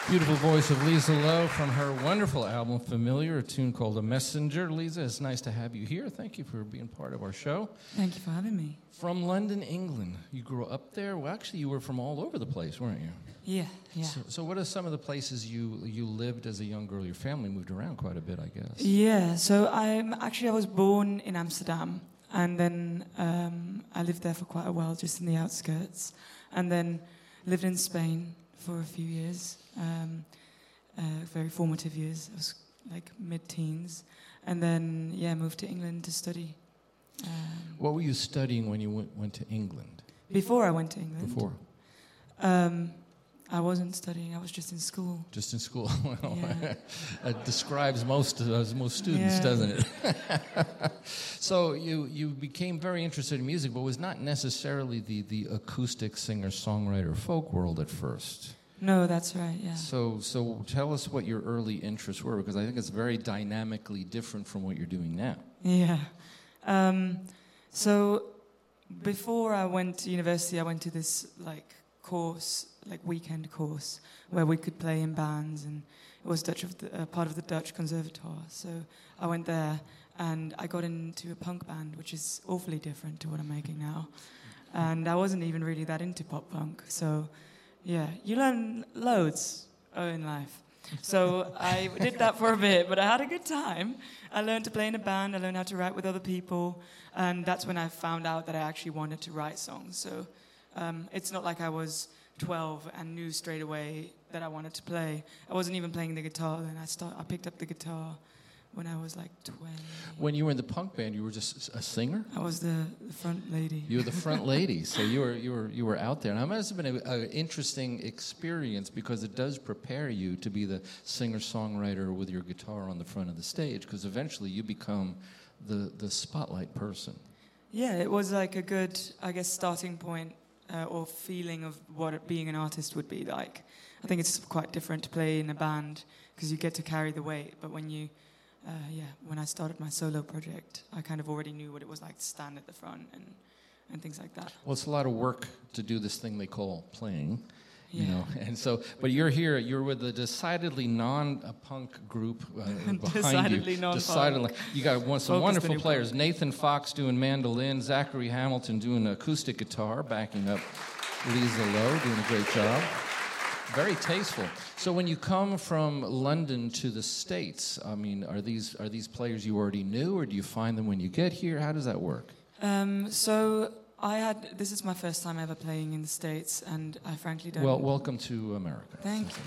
Beautiful voice of Lisa Lowe from her wonderful album, Familiar, a tune called A Messenger. Lisa, it's nice to have you here. Thank you for being part of our show. Thank you for having me. From London, England. You grew up there? Well, actually, you were from all over the place, weren't you? Yeah. So what are some of the places you lived as a young girl? Your family moved around quite a bit, I guess. Yeah, so I was born in Amsterdam, and then I lived there for quite a while, just in the outskirts, and then lived in Spain for a few years, very formative years. I was like mid-teens, and then moved to England to study. What were you studying when you went to England? Before I went to England? Before? I wasn't studying, I was just in school. Just in school? Well, yeah. It describes most students, yeah. doesn't it? So you became very interested in music, but was not necessarily the acoustic singer-songwriter folk world at first. No, that's right, yeah. So tell us what your early interests were, because I think it's very dynamically different from what you're doing now. Yeah. So before I went to university, I went to this weekend course where we could play in bands, and it was part of the Dutch Conservatoire. So I went there and I got into a punk band, which is awfully different to what I'm making now. And I wasn't even really that into pop punk. So yeah, you learn loads in life. So I did that for a bit, but I had a good time. I learned to play in a band, I learned how to write with other people, and that's when I found out that I actually wanted to write songs. So it's not like I was 12 and knew straight away that I wanted to play. I wasn't even playing the guitar then. I picked up the guitar when I was like 20. When you were in the punk band, you were just a singer? I was the front lady. You were the front lady, so you were out there. And it must have been an interesting experience, because it does prepare you to be the singer-songwriter with your guitar on the front of the stage, because eventually you become the spotlight person. Yeah, it was like a good, I guess, starting point or feeling of what being an artist would be like. I think it's quite different to play in a band, because you get to carry the weight, but when I started my solo project, I kind of already knew what it was like to stand at the front and things like that. Well, it's a lot of work to do this thing they call playing, you Yeah. know. And so, but you're here. You're with a decidedly non-punk group behind Decidedly you. non-punk. Decidedly, you got some Focus the wonderful new players. punk. Nathan Fox doing mandolin, Zachary Hamilton doing acoustic guitar, backing up Lisa Lowe, doing a great job. Very tasteful. So when you come from London to the States, I mean, are these players you already knew, or do you find them when you get here? How does that work? So this is my first time ever playing in the States, and I frankly don't... Well, welcome to America. Thank you.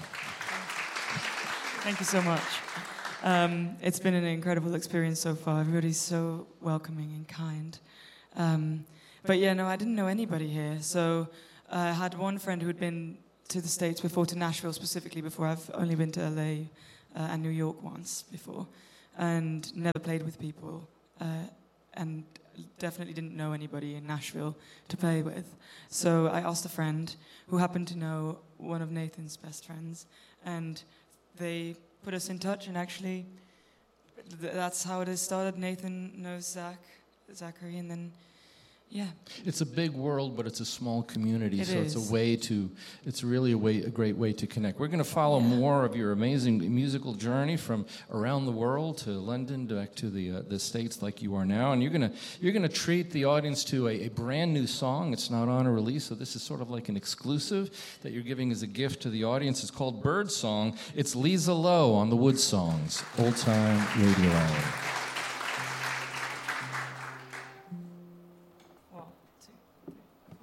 Thank you so much. It's been an incredible experience so far. Everybody's so welcoming and kind. But yeah, no, I didn't know anybody here. So I had one friend who had been to the States before, to Nashville specifically before. I've only been to LA and New York once before, and never played with people, and definitely didn't know anybody in Nashville to play with. So I asked a friend who happened to know one of Nathan's best friends, and they put us in touch, and actually that's how it has started. Nathan knows Zachary, and then yeah. It's a big world, but it's a small community, It so is. it's really a great way to connect. We're going to follow more of your amazing musical journey from around the world to London, back to the States, like you are now, and you're gonna treat the audience to a brand new song. It's not on a release, so this is sort of like an exclusive that you're giving as a gift to the audience. It's called Bird Song. It's Lisa Lowe on the Wood Songs, Old Time Radio Hour.